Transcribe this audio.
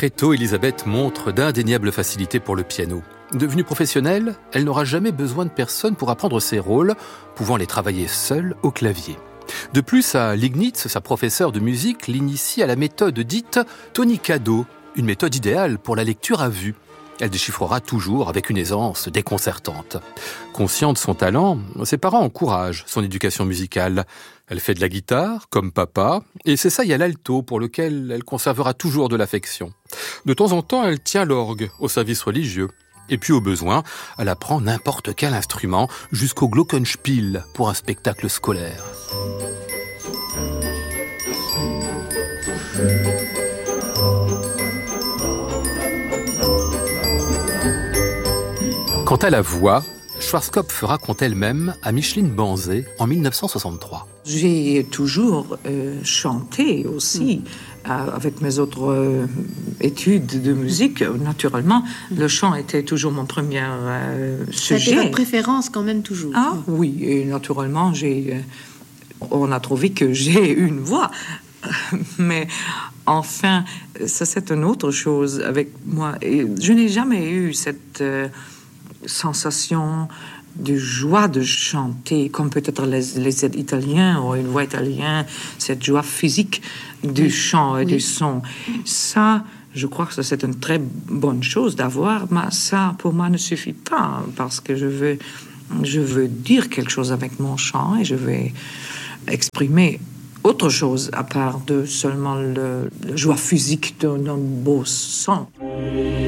Très tôt, Elisabeth montre d'indéniables facilités pour le piano. Devenue professionnelle, elle n'aura jamais besoin de personne pour apprendre ses rôles, pouvant les travailler seule au clavier. De plus, à Liegnitz, sa professeure de musique l'initie à la méthode dite tonicado, une méthode idéale pour la lecture à vue. Elle déchiffrera toujours avec une aisance déconcertante. Consciente de son talent, ses parents encouragent son éducation musicale. Elle fait de la guitare, comme papa, et s'essaye à l'alto, pour lequel elle conservera toujours de l'affection. De temps en temps, elle tient l'orgue au service religieux. Et puis, au besoin, elle apprend n'importe quel instrument, jusqu'au glockenspiel pour un spectacle scolaire. Quant à la voix, Schwarzkopf raconte elle-même à Micheline Banzé en 1963. J'ai toujours chanté aussi avec mes autres études de musique. Naturellement, le chant était toujours mon premier sujet. C'était votre préférence quand même toujours. Ah oui, et naturellement, on a trouvé que j'ai une voix. Mais enfin, ça c'est une autre chose avec moi. Et je n'ai jamais eu cette sensation de joie de chanter, comme peut-être les Italiens ou une voix italienne, cette joie physique du chant et du son. Ça, je crois que ça, c'est une très bonne chose d'avoir, mais ça, pour moi, ne suffit pas, parce que je veux dire quelque chose avec mon chant et je vais exprimer autre chose à part de seulement la joie physique d'un beau son.